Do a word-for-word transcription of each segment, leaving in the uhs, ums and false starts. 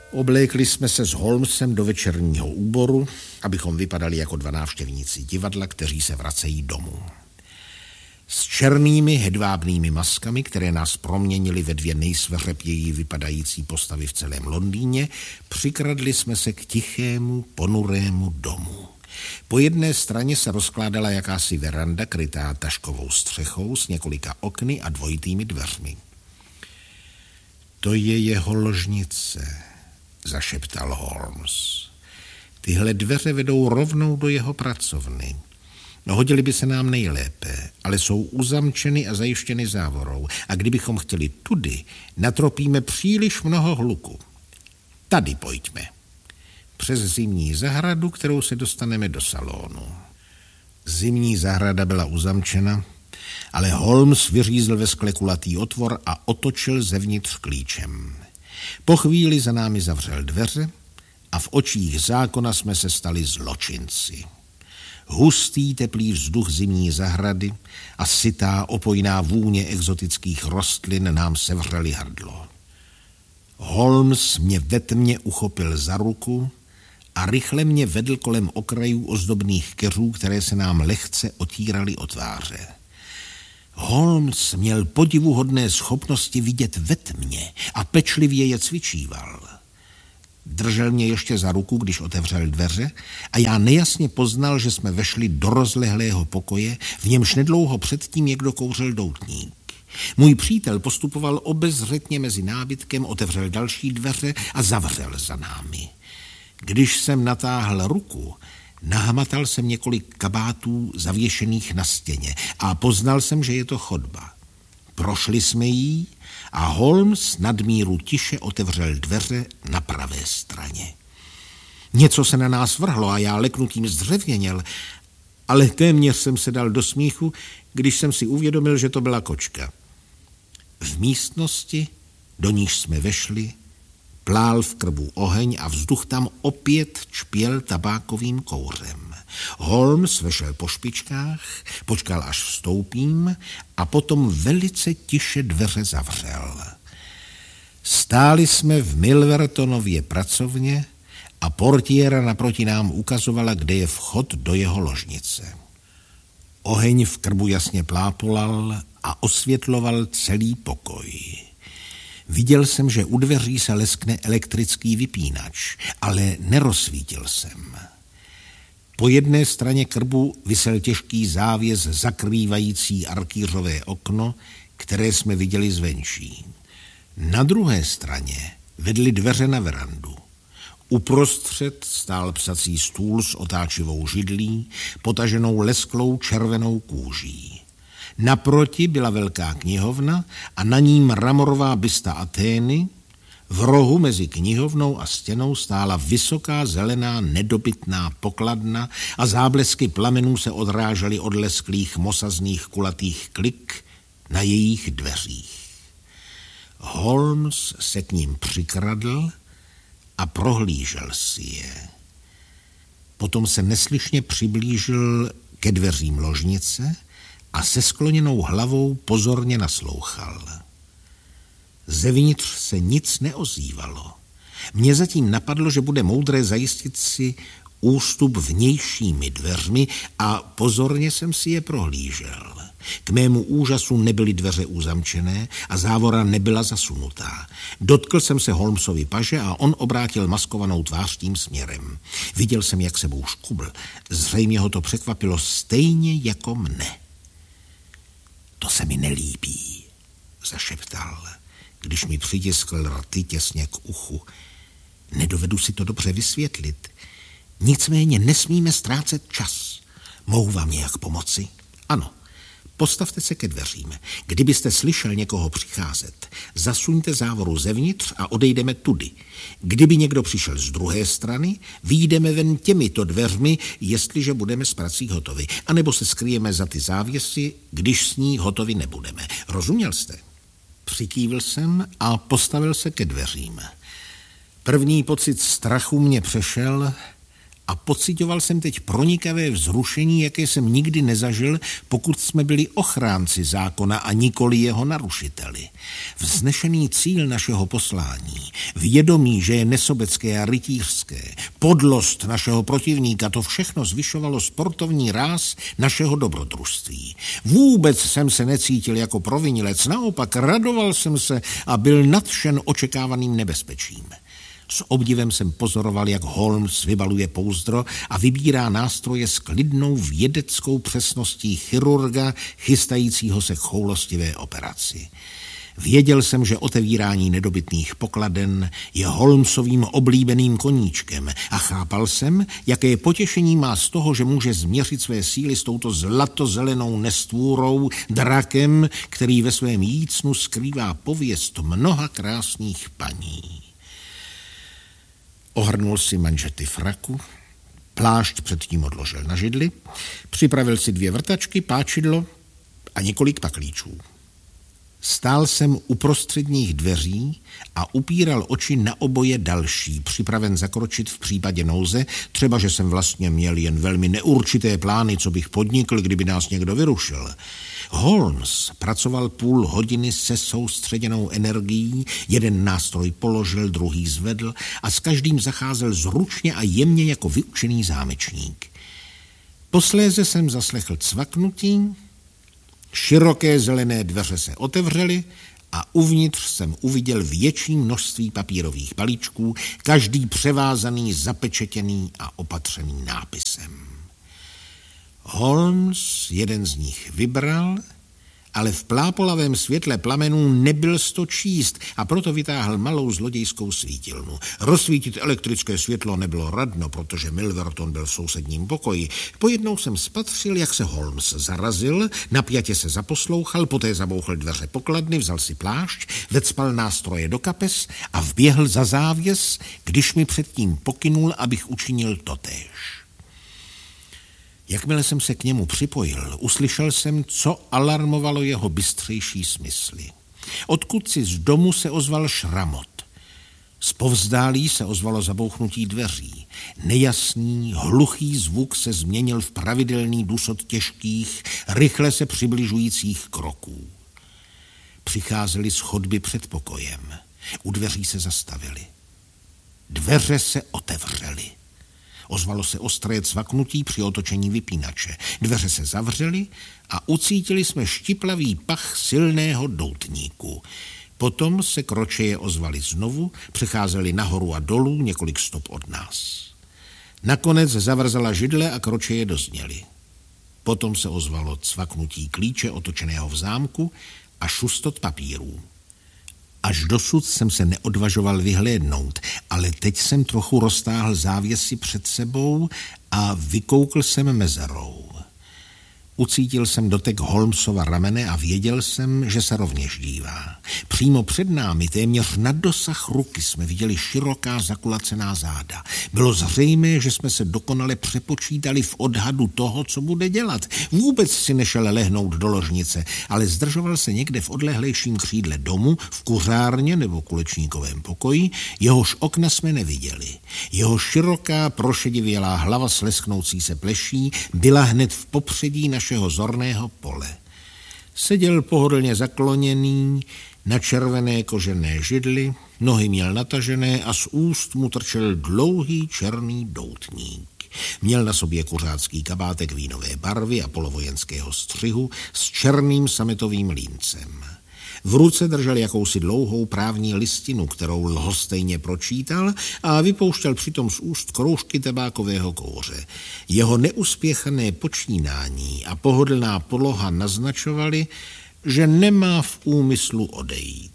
Oblékli jsme se s Holmesem do večerního úboru, abychom vypadali jako dva návštěvníci divadla, kteří se vracejí domů. S černými hedvábnými maskami, které nás proměnily ve dvě nejsveřepěji vypadající postavy v celém Londýně, přikradli jsme se k tichému, ponurému domu. Po jedné straně se rozkládala jakási veranda krytá taškovou střechou s několika okny a dvojitými dveřmi. To je jeho ložnice, zašeptal Holmes. Tyhle dveře vedou rovnou do jeho pracovny. No, hodili by se nám nejlépe, ale jsou uzamčeny a zajištěny závorou. A kdybychom chtěli tudy, natropíme příliš mnoho hluku. Tady pojďme. Přes zimní zahradu, kterou se dostaneme do salonu. Zimní zahrada byla uzamčena, ale Holmes vyřízl ve skle kulatý otvor a otočil zevnitř klíčem. Po chvíli za námi zavřel dveře a v očích zákona jsme se stali zločinci. Hustý teplý vzduch zimní zahrady a sytá opojná vůně exotických rostlin nám sevřeli hrdlo. Holmes mě ve tmě uchopil za ruku a rychle mě vedl kolem okrajů ozdobných keřů, které se nám lehce otíraly o tváře. Holmes měl podivuhodné schopnosti vidět ve tmě a pečlivě je cvičíval. Držel mě ještě za ruku, když otevřel dveře a já nejasně poznal, že jsme vešli do rozlehlého pokoje, v němž nedlouho předtím někdo kouřil doutník. Můj přítel postupoval obezřetně mezi nábytkem, otevřel další dveře a zavřel za námi. Když jsem natáhl ruku, nahmatal jsem několik kabátů zavěšených na stěně a poznal jsem, že je to chodba. Prošli jsme jí a Holmes nadmíru tiše otevřel dveře na pravé straně. Něco se na nás vrhlo a já leknutím zdřevěněl, ale téměř jsem se dal do smíchu, když jsem si uvědomil, že to byla kočka. V místnosti, do níž jsme vešli, plál v krbu oheň a vzduch tam opět čpěl tabákovým kouřem. Holmes vešel po špičkách, počkal, až vstoupím a potom velice tiše dveře zavřel. Stáli jsme v Milvertonově pracovně a portiéra naproti nám ukazovala, kde je vchod do jeho ložnice. Oheň v krbu jasně plápolal a osvětloval celý pokoj. Viděl jsem, že u dveří se leskne elektrický vypínač, ale nerozsvítil jsem. Po jedné straně krbu visel těžký závěs zakrývající arkýřové okno, které jsme viděli zvenčí. Na druhé straně vedly dveře na verandu. Uprostřed stál psací stůl s otáčivou židlí, potaženou lesklou červenou kůží. Naproti byla velká knihovna a na ní mramorová bysta Athény. V rohu mezi knihovnou a stěnou stála vysoká zelená nedobytná pokladna a záblesky plamenů se odrážely od lesklých mosazných kulatých klik na jejich dveřích. Holmes se k ním přikradl a prohlížel si je. Potom se neslyšně přiblížil ke dveřím ložnice a se skloněnou hlavou pozorně naslouchal. Zevnitř se nic neozývalo. Mně zatím napadlo, že bude moudré zajistit si ústup vnějšími dveřmi a pozorně jsem si je prohlížel. K mému úžasu nebyly dveře uzamčené a závora nebyla zasunutá. Dotkl jsem se Holmesovy paže a on obrátil maskovanou tvář tím směrem. Viděl jsem, jak sebou škubl. Zřejmě ho to překvapilo stejně jako mne. To se mi nelíbí, zašeptal, když mi přitiskl rty těsně k uchu. Nedovedu si to dobře vysvětlit. Nicméně nesmíme ztrácet čas. Mohu vám nějak pomoci? Ano. Postavte se ke dveřím. Kdybyste slyšel někoho přicházet, zasuňte závoru zevnitř a odejdeme tudy. Kdyby někdo přišel z druhé strany, vyjdeme ven těmito dveřmi, jestliže budeme s prací hotovi. A nebo se skryjeme za ty závěsy, když s ní hotovi nebudeme. Rozuměl jste? Přikývl jsem a postavil se ke dveřím. První pocit strachu mě přešel a pocitoval jsem teď pronikavé vzrušení, jaké jsem nikdy nezažil, pokud jsme byli ochránci zákona a nikoli jeho narušiteli. Vznešený cíl našeho poslání, vědomí, že je nesobecké a rytířské, podlost našeho protivníka, to všechno zvyšovalo sportovní ráz našeho dobrodružství. Vůbec jsem se necítil jako provinilec, naopak radoval jsem se a byl nadšen očekávaným nebezpečím. S obdivem jsem pozoroval, jak Holmes vybaluje pouzdro a vybírá nástroje s klidnou vědeckou přesností chirurga, chystajícího se k choulostivé operaci. Věděl jsem, že otevírání nedobytných pokladen je Holmesovým oblíbeným koníčkem a chápal jsem, jaké potěšení má z toho, že může změřit své síly s touto zlatozelenou nestvůrou, drakem, který ve svém jícnu skrývá pověst mnoha krásných paní. Ohrnul si manžety fraku, plášť předtím odložil na židli, připravil si dvě vrtačky, páčidlo a několik paklíčů. Stál jsem u prostředních dveří a upíral oči na oboje další, připraven zakročit v případě nouze, třeba že jsem vlastně měl jen velmi neurčité plány, co bych podnikl, kdyby nás někdo vyrušil. Holmes pracoval půl hodiny se soustředěnou energií, jeden nástroj položil, druhý zvedl a s každým zacházel zručně a jemně jako vyučený zámečník. Posléze jsem zaslechl cvaknutí, široké zelené dveře se otevřely a uvnitř jsem uviděl větší množství papírových balíčků, každý převázaný, zapečetěný a opatřený nápisem. Holmes jeden z nich vybral, ale v plápolavém světle plamenů nebyl sto číst a proto vytáhl malou zlodějskou svítilnu. Rozsvítit elektrické světlo nebylo radno, protože Milverton byl v sousedním pokoji. Pojednou jsem spatřil, jak se Holmes zarazil, napjatě se zaposlouchal, poté zabouchl dveře pokladny, vzal si plášť, vecpal nástroje do kapes a vběhl za závěs, když mi předtím pokynul, abych učinil totéž. Jakmile jsem se k němu připojil, uslyšel jsem, co alarmovalo jeho bystřejší smysly. Odkud si z domu se ozval šramot. Zpovzdálí se ozvalo zabouchnutí dveří. Nejasný, hluchý zvuk se změnil v pravidelný dusot těžkých, rychle se přibližujících kroků. Přicházeli z chodby před pokojem. U dveří se zastavili. Dveře se otevřely. Ozvalo se ostré cvaknutí při otočení vypínače. Dveře se zavřely a ucítili jsme štiplavý pach silného doutníku. Potom se kročeje ozvaly znovu, přecházeli nahoru a dolů několik stop od nás. Nakonec zavrzela židle a kročeje dozněly. Potom se ozvalo cvaknutí klíče otočeného v zámku a šustot papírů. Až dosud jsem se neodvažoval vyhlédnout, ale teď jsem trochu roztáhl závěsy před sebou a vykoukl jsem mezerou. Ucítil jsem dotek Holmesova ramene a věděl jsem, že se rovněž dívá. Přímo před námi, téměř na dosah ruky, jsme viděli široká zakulacená záda. Bylo zřejmé, že jsme se dokonale přepočítali v odhadu toho, co bude dělat. Vůbec si nešel lehnout do ložnice, ale zdržoval se někde v odlehlejším křídle domu, v kuřárně nebo kulečníkovém pokoji, jehož okna jsme neviděli. Jeho široká, prošedivělá hlava s lesknoucí se pleší byla hned v popředí našeho zorného pole. Seděl pohodlně zakloněný na červené kožené židli, nohy měl natažené a z úst mu trčel dlouhý černý doutník. Měl na sobě kuřácký kabátek vínové barvy a polovojenského střihu s černým sametovým líncem. V ruce držel jakousi dlouhou právní listinu, kterou lhostejně pročítal a vypouštěl přitom z úst kroužky tabákového kouře. Jeho neuspěchané počínání a pohodlná poloha naznačovaly, že nemá v úmyslu odejít.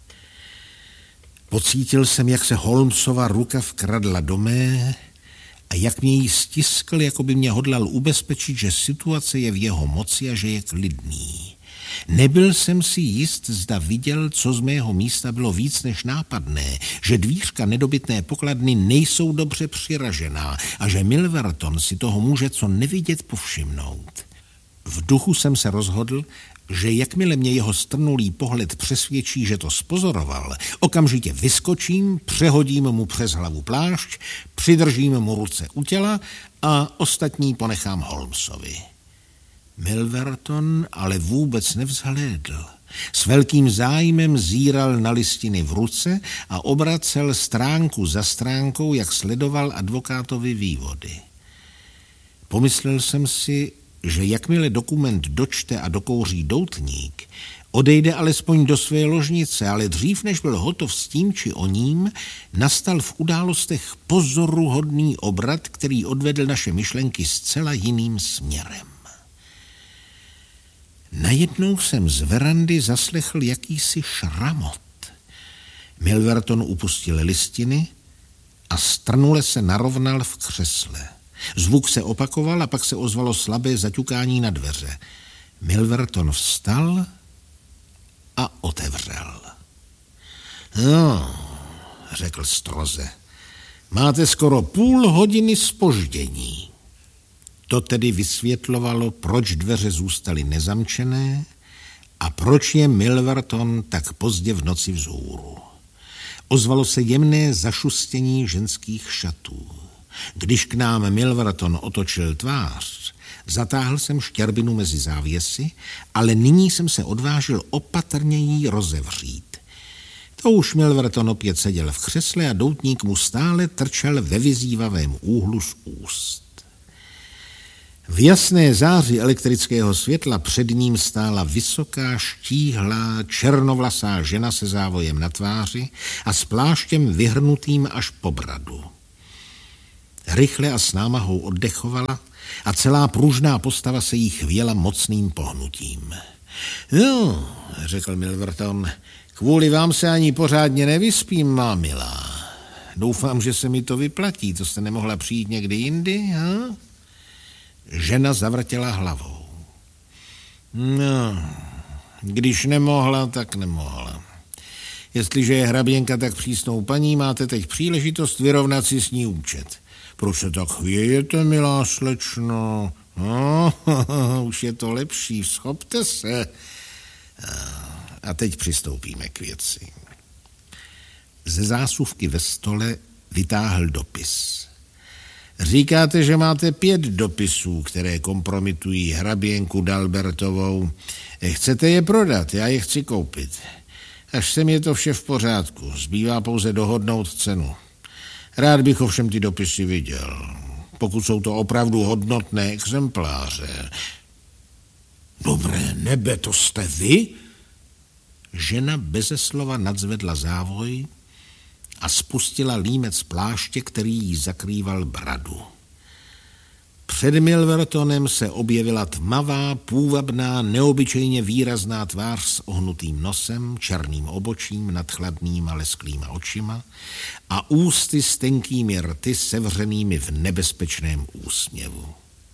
Pocítil jsem, jak se Holmesova ruka vkradla do mé a jak mě jí stiskl, jako by mě hodlal ubezpečit, že situace je v jeho moci a že je klidný. Nebyl jsem si jist, zda viděl, co z mého místa bylo víc než nápadné, že dvířka nedobytné pokladny nejsou dobře přiražená a že Milverton si toho může co nevidět povšimnout. V duchu jsem se rozhodl, že jakmile mě jeho strnulý pohled přesvědčí, že to spozoroval, okamžitě vyskočím, přehodím mu přes hlavu plášť, přidržím mu ruce u těla a ostatní ponechám Holmesovi. Milverton ale vůbec nevzhlédl. S velkým zájmem zíral na listiny v ruce a obracel stránku za stránkou, jak sledoval advokátovi vývody. Pomyslel jsem si, že jakmile dokument dočte a dokouří doutník, odejde alespoň do své ložnice, ale dřív, než byl hotov s tím či oním, nastal v událostech pozoruhodný obrat, který odvedl naše myšlenky zcela jiným směrem. Najednou jsem z verandy zaslechl jakýsi šramot. Milverton upustil listiny a strnule se narovnal v křesle. Zvuk se opakoval a pak se ozvalo slabé zaťukání na dveře. Milverton vstal a otevřel. No, řekl stroze, máte skoro půl hodiny zpoždění. To tedy vysvětlovalo, proč dveře zůstaly nezamčené a proč je Milverton tak pozdě v noci vzhůru. Ozvalo se jemné zašustění ženských šatů. Když k nám Milverton otočil tvář, zatáhl jsem štěrbinu mezi závěsy, ale nyní jsem se odvážil opatrně jí rozevřít. To už Milverton opět seděl v křesle a doutník mu stále trčel ve vyzývavém úhlu z úst. V jasné záři elektrického světla před ním stála vysoká, štíhlá, černovlasá žena se závojem na tváři a s pláštěm vyhrnutým až po bradu. Rychle a s námahou oddechovala a celá pružná postava se jí chvěla mocným pohnutím. No, řekl Milverton, kvůli vám se ani pořádně nevyspím, má milá. Doufám, že se mi to vyplatí, to jste nemohla přijít někdy jindy, ha? Žena zavrtěla hlavou. No, když nemohla, tak nemohla. Jestliže je hraběnka tak přísnou paní, máte teď příležitost vyrovnat si s ní účet. Proč se tak chvějete, milá slečno? No, už je to lepší, schopte se. A teď přistoupíme k věci. Ze zásuvky ve stole vytáhl dopis. Říkáte, že máte pět dopisů, které kompromitují hraběnku Dalbertovou. Chcete je prodat, já je chci koupit. Až sem je to vše v pořádku, zbývá pouze dohodnout cenu. Rád bych ovšem ty dopisy viděl, pokud jsou to opravdu hodnotné exempláře. Dobré nebe, to jste vy? Žena beze slova nadzvedla závoj a spustila límec pláště, který jí zakrýval bradu. Před Milvertonem se objevila tmavá, půvabná, neobyčejně výrazná tvář s ohnutým nosem, černým obočím, nad chladnýma lesklýma očima a ústy s tenkými rty sevřenými v nebezpečném úsměvu.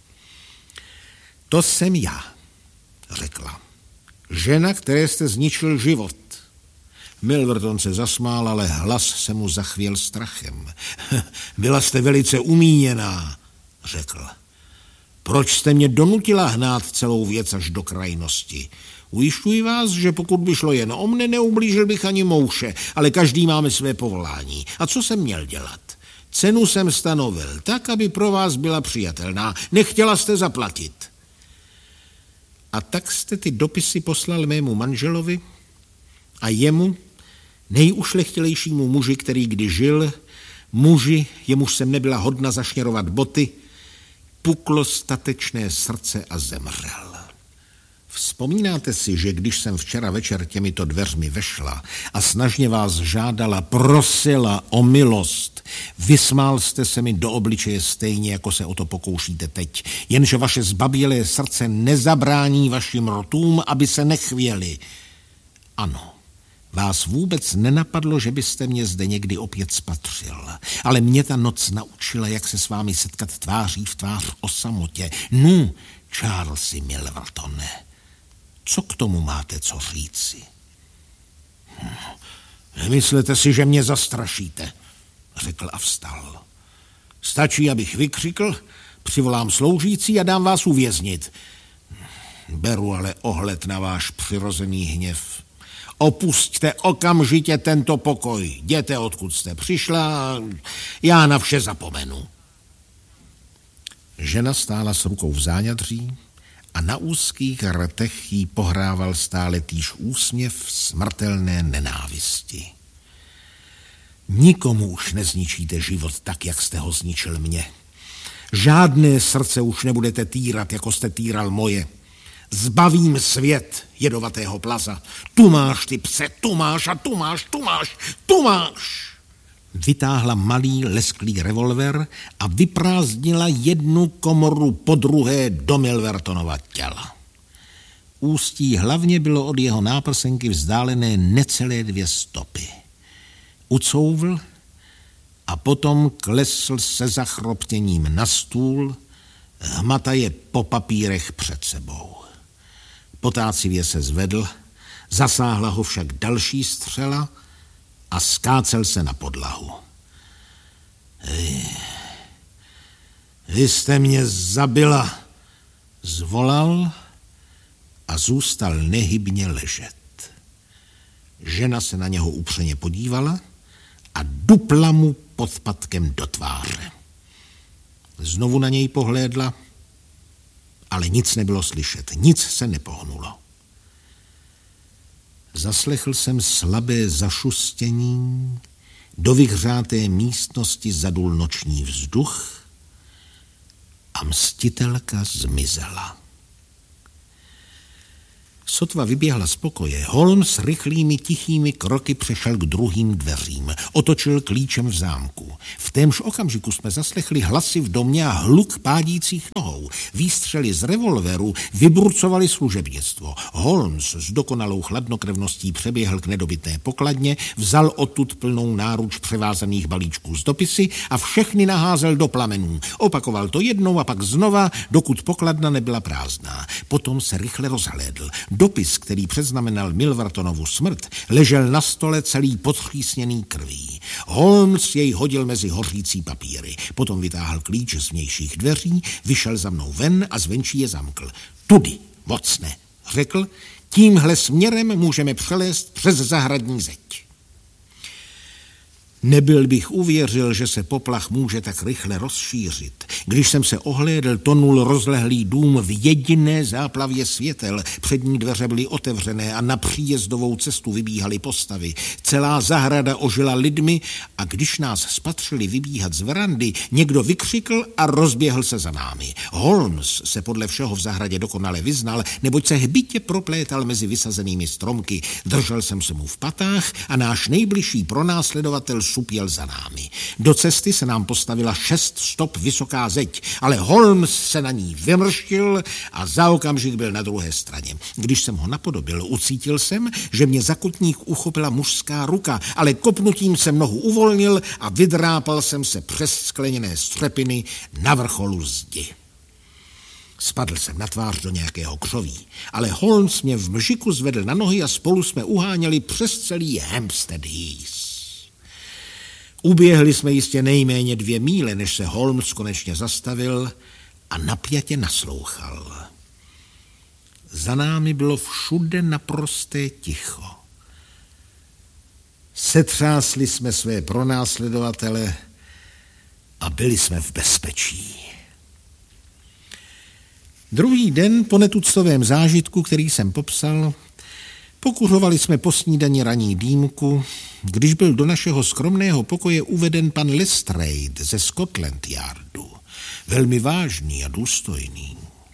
To jsem já, řekla. Žena, které jste zničil život. Milverton se zasmál, ale hlas se mu zachvěl strachem. Byla jste velice umíněná, řekl. Proč jste mě donutila hnát celou věc až do krajnosti? Ujišťuji vás, že pokud by šlo jen o mne, neublížil bych ani mouše, ale každý máme své povolání. A co jsem měl dělat? Cenu jsem stanovil tak, aby pro vás byla přijatelná. Nechtěla jste zaplatit. A tak jste ty dopisy poslal mému manželovi a jemu, nejušlechtilejšímu muži, který kdy žil, muži, jemuž jsem nebyla hodna zašněrovat boty, puklo statečné srdce a zemřel. Vzpomínáte si, že když jsem včera večer těmito dveřmi vešla a snažně vás žádala, prosila o milost, vysmál jste se mi do obličeje stejně, jako se o to pokoušíte teď, jenže vaše zbabělé srdce nezabrání vašim rtům, aby se nechvěli. Ano, vás vůbec nenapadlo, že byste mě zde někdy opět spatřil, ale mě ta noc naučila, jak se s vámi setkat tváří v tvář o samotě. Nu, Charlesi Milvertone, co k tomu máte co říci? Hm, nemyslete si, že mě zastrašíte, řekl a vstal. Stačí, abych vykřikl, přivolám sloužící a dám vás uvěznit. Beru ale ohled na váš přirozený hněv. Opusťte okamžitě tento pokoj. Jděte, odkud jste přišla, já na vše zapomenu. Žena stála s rukou v záňadří a na úzkých rtech jí pohrával stále týž úsměv smrtelné nenávisti. Nikomu už nezničíte život tak, jak jste ho zničil mě. Žádné srdce už nebudete týrat, jako jste týral moje. Zbavím svět jedovatého plaza. Tu máš, ty pse, tu máš a tu máš, tu máš, tu máš. Vytáhla malý lesklý revolver a vyprázdnila jednu komoru po druhé do Milvertonova těla. Ústí hlavně bylo od jeho náprsenky vzdálené necelé dvě stopy. Ucouvl a potom klesl se zachroptěním na stůl, hmataje po papírech před sebou. Potácivě se zvedl, zasáhla ho však další střela a skácel se na podlahu. Vy, vy jste mě zabila, zvolal a zůstal nehybně ležet. Žena se na něho upřeně podívala a dupla mu podpatkem do tváře. Znovu na něj pohlédla, ale nic nebylo slyšet, nic se nepohnulo. Zaslechl jsem slabé zašustění, do vyhřáté místnosti zadul noční vzduch a mstitelka zmizela. Sotva vyběhla z pokoje, Holmes rychlými tichými kroky přešel k druhým dveřím. Otočil klíčem v zámku. V témž okamžiku jsme zaslechli hlasy v domě a hluk pádících nohou. Výstřely z revolveru vyburcovali služebnictvo. Holmes s dokonalou chladnokrevností přeběhl k nedobytné pokladně, vzal odtud plnou náruč převázaných balíčků z dopisy a všechny naházel do plamenů. Opakoval to jednou a pak znova, dokud pokladna nebyla prázdná. Potom se rychle rozhlédl. Dopis, který předznamenal Milvertonovu smrt, ležel na stole celý podtřísněný krví. Holmes jej hodil mezi hořící papíry. Potom vytáhl klíč z vnějších dveří, vyšel za mnou ven a zvenčí je zamkl. Tudy, mocne, řekl, tímhle směrem můžeme přelézt přes zahradní zeď. Nebyl bych uvěřil, že se poplach může tak rychle rozšířit. Když jsem se ohlédl, tonul rozlehlý dům v jediné záplavě světel. Přední dveře byly otevřené a na příjezdovou cestu vybíhaly postavy. Celá zahrada ožila lidmi a když nás spatřili vybíhat z verandy, někdo vykřikl a rozběhl se za námi. Holmes se podle všeho v zahradě dokonale vyznal, neboť se hbitě proplétal mezi vysazenými stromky. Držel jsem se mu v patách a náš nejbližší pronásledovatel supěl za námi. Do cesty se nám postavila šest stop vysoká zeď, ale Holmes se na ní vymrštil a za okamžik byl na druhé straně. Když jsem ho napodobil, ucítil jsem, že mě za kotník uchopila mužská ruka, ale kopnutím jsem nohu uvolnil a vydrápal jsem se přes skleněné střepiny na vrcholu zdi. Spadl jsem na tvář do nějakého křoví, ale Holmes mě v mžiku zvedl na nohy a spolu jsme uháněli přes celý Hampstead Heath. Uběhli jsme jistě nejméně dvě míle, než se Holmes konečně zastavil a napjatě naslouchal. Za námi bylo všude naprosté ticho. Setřásli jsme své pronásledovatele a byli jsme v bezpečí. Druhý den po netuctovém zážitku, který jsem popsal, pokuřovali jsme po snídani ranní dýmku, když byl do našeho skromného pokoje uveden pan Lestrade ze Scotland Yardu. Velmi vážný a důstojný.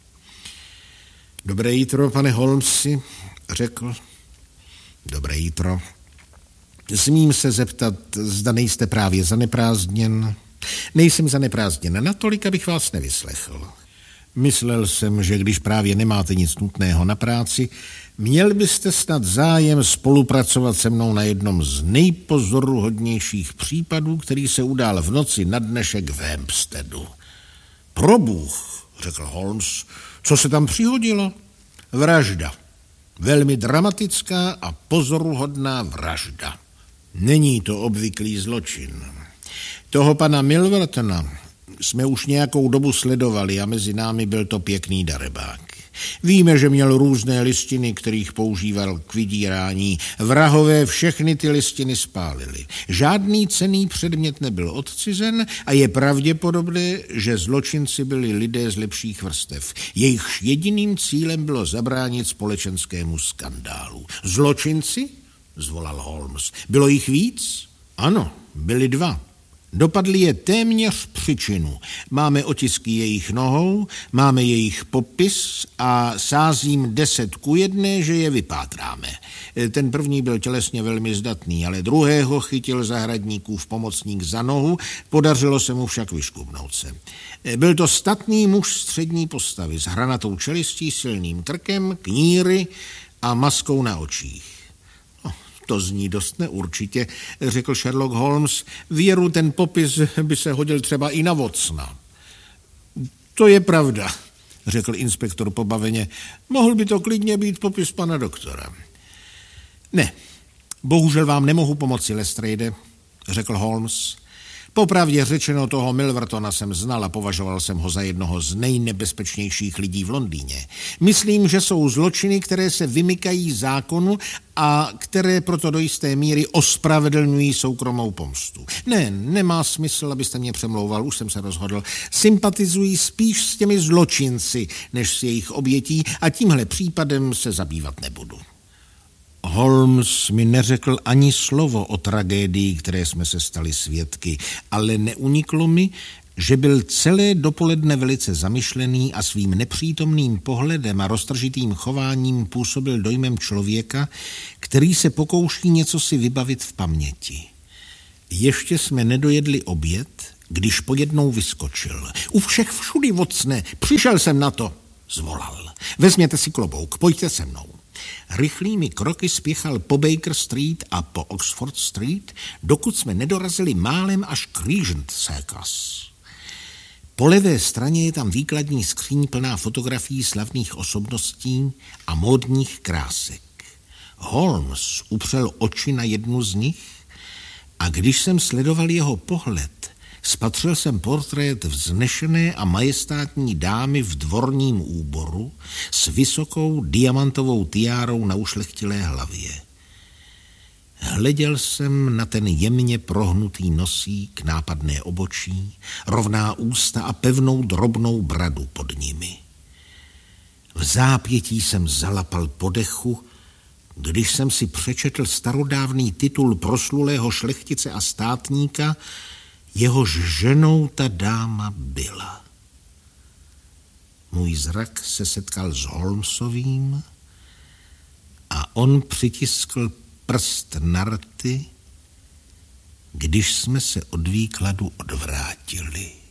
Dobré jitro, pane Holmesi, řekl. Dobré jitro. Smím se zeptat, zda nejste právě zaneprázdněn? Nejsem zaneprázdněn natolik, abych vás nevyslechl. Myslel jsem, že když právě nemáte nic nutného na práci, měl byste snad zájem spolupracovat se mnou na jednom z nejpozoruhodnějších případů, který se udál v noci na dnešek v Hampsteadu. Probůh, řekl Holmes, co se tam přihodilo? Vražda. Velmi dramatická a pozoruhodná vražda. Není to obvyklý zločin. Toho pana Milvertona jsme už nějakou dobu sledovali a mezi námi byl to pěkný darebák. Víme, že měl různé listiny, kterých používal k vydírání. Vrahové všechny ty listiny spálili. Žádný cenný předmět nebyl odcizen a je pravděpodobné, že zločinci byli lidé z lepších vrstev. Jejichž jediným cílem bylo zabránit společenskému skandálu. Zločinci? Zvolal Holmes. Bylo jich víc? Ano, byli dva. Dopadli je téměř při činu. Máme otisky jejich nohou, máme jejich popis a sázím deset ku jedné, že je vypátráme. Ten první byl tělesně velmi zdatný, ale druhého chytil zahradníkův pomocník za nohu, podařilo se mu však vyškubnout se. Byl to statný muž střední postavy s hranatou čelistí, silným krkem, kníry a maskou na očích. To zní dost neurčitě, řekl Sherlock Holmes. Věru, ten popis by se hodil třeba i na Watsona. To je pravda, řekl inspektor pobaveně. Mohl by to klidně být popis pana doktora. Ne, bohužel vám nemohu pomoci, Lestrade, řekl Holmes. Popravdě řečeno, toho Milvertona jsem znal a považoval jsem ho za jednoho z nejnebezpečnějších lidí v Londýně. Myslím, že jsou zločiny, které se vymykají zákonu a které proto do jisté míry ospravedlňují soukromou pomstu. Ne, nemá smysl, abyste mě přemlouval, už jsem se rozhodl. Sympatizují spíš s těmi zločinci, než s jejich obětí a tímhle případem se zabývat nebudu. Holmes mi neřekl ani slovo o tragédii, které jsme se stali svědky, ale neuniklo mi, že byl celé dopoledne velice zamyšlený a svým nepřítomným pohledem a roztržitým chováním působil dojmem člověka, který se pokouší něco si vybavit v paměti. Ještě jsme nedojedli oběd, když pojednou vyskočil. U všech všudy, Watsone, přišel jsem na to, zvolal. Vezměte si klobouk, pojďte se mnou. Rychlými kroky spěchal po Baker Street a po Oxford Street, dokud jsme nedorazili málem až k Regent Circus. Po levé straně je tam výkladní skříň plná fotografií slavných osobností a módních krásek. Holmes upřel oči na jednu z nich a když jsem sledoval jeho pohled, spatřil jsem portrét vznešené a majestátní dámy v dvorním úboru s vysokou diamantovou tiárou na ušlechtilé hlavě. Hleděl jsem na ten jemně prohnutý nosík, nápadné obočí, rovná ústa a pevnou drobnou bradu pod nimi. V zápětí jsem zalapal po dechu, když jsem si přečetl starodávný titul proslulého šlechtice a státníka, jehož ženou ta dáma byla. Můj zrak se setkal s Holmesovým a on přitiskl prst na rty, když jsme se od výkladu odvrátili.